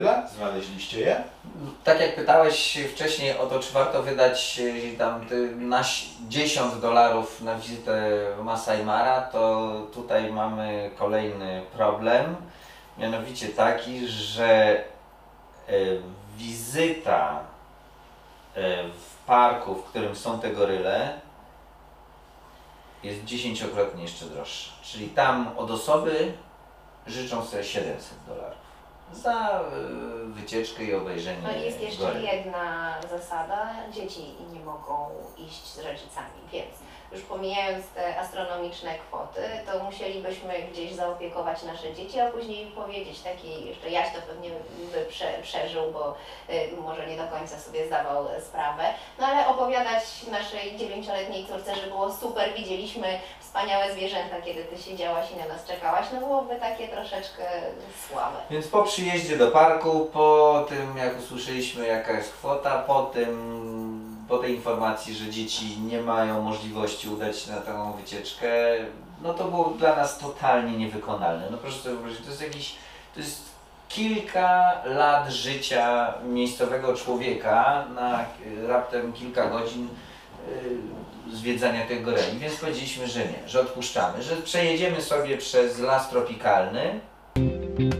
Znaleźliście je? Tak jak pytałeś wcześniej o to, czy warto wydać tam na $10 na wizytę w Masai Mara, to tutaj mamy kolejny problem. Mianowicie taki, że wizyta w parku, w którym są te goryle, jest 10-krotnie jeszcze droższa. Czyli tam od osoby życzą sobie $700 za wycieczkę i obejrzenie. No i jest jeszcze goryl. jedna zasada, dzieci nie mogą iść z rodzicami, więc już pomijając te astronomiczne kwoty, to musielibyśmy gdzieś zaopiekować nasze dzieci, a później powiedzieć takiej, jeszcze Jaś to pewnie by przeżył, bo może nie do końca sobie zdawał sprawę, no ale opowiadać naszej 9-letniej córce, że było super, widzieliśmy wspaniałe zwierzęta, kiedy ty siedziałaś i na nas czekałaś, no byłoby takie troszeczkę słabe. Więc po przyjeździe do parku, po tym jak usłyszeliśmy jaka jest kwota, po tej informacji, że dzieci nie mają możliwości udać się na taką wycieczkę, no to było dla nas totalnie niewykonalne. No proszę sobie wyobrazić, to jest kilka lat życia miejscowego człowieka na raptem kilka godzin zwiedzania tych goreli, więc powiedzieliśmy, że nie, że odpuszczamy, że przejedziemy sobie przez las tropikalny,